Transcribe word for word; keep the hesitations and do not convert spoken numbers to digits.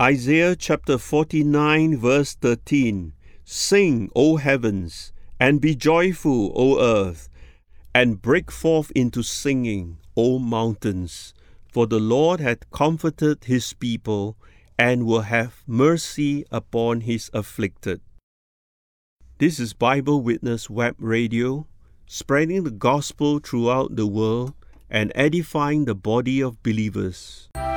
Isaiah chapter forty-nine verse thirteen. Sing, O heavens, and be joyful, O earth, and break forth into singing, O mountains, for the Lord hath comforted his people, and will have mercy upon his afflicted. This is Bible Witness Web Radio, spreading the gospel throughout the world and edifying the body of believers.